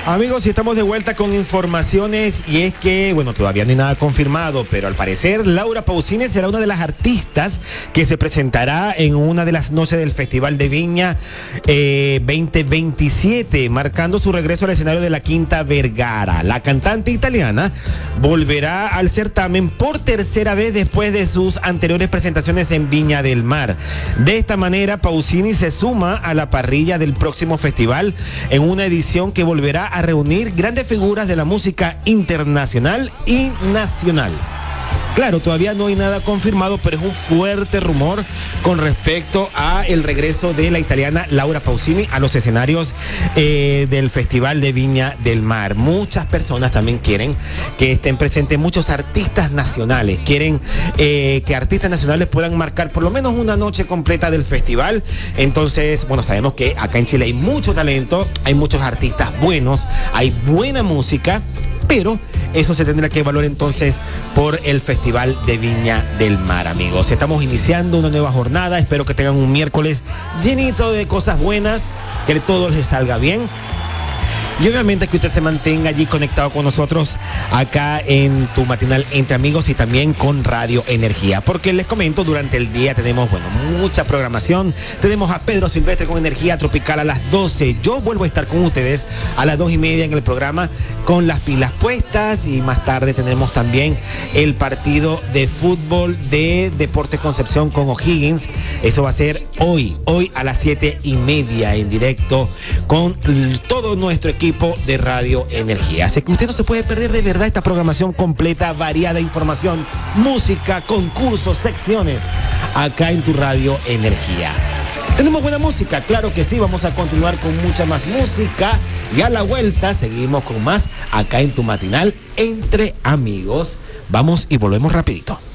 Amigos, y estamos de vuelta con informaciones y es que, bueno, todavía no hay nada confirmado, pero al parecer Laura Pausini será una de las artistas que se presentará en una de las noches del Festival de Viña 2027, marcando su regreso al escenario de la Quinta Vergara. La cantante italiana volverá al certamen por tercera vez después de sus anteriores presentaciones en Viña del Mar. De esta manera, Pausini se suma a la parrilla del próximo festival en una edición que volverá a reunir grandes figuras de la música internacional y nacional. Claro, todavía no hay nada confirmado, pero es un fuerte rumor con respecto a el regreso de la italiana Laura Pausini a los escenarios del Festival de Viña del Mar. Muchas personas también quieren que estén presentes muchos artistas nacionales. Quieren que artistas nacionales puedan marcar por lo menos una noche completa del festival. Entonces, bueno, sabemos que acá en Chile hay mucho talento, hay muchos artistas buenos, hay buena música, pero eso se tendrá que evaluar entonces por el Festival de Viña del Mar, amigos. Estamos iniciando una nueva jornada. Espero que tengan un miércoles llenito de cosas buenas, que todo les salga bien. Y obviamente que usted se mantenga allí conectado con nosotros acá en tu matinal Entre Amigos y también con Radio Energía. Porque les comento, durante el día tenemos, bueno, mucha programación. Tenemos a Pedro Silvestre con Energía Tropical a las 12. Yo vuelvo a estar con ustedes a las 2:30 en el programa con las pilas puestas. Y más tarde tendremos también el partido de fútbol de Deportes Concepción con O'Higgins. Eso va a ser hoy a las 7:30 en directo con todo nuestro equipo de Radio Energía. Así que usted no se puede perder de verdad esta programación completa, variada, información, música, concursos, secciones, acá en tu Radio Energía. ¿Tenemos buena música? Claro que sí, vamos a continuar con mucha más música y a la vuelta seguimos con más acá en tu matinal Entre Amigos. Vamos y volvemos rapidito.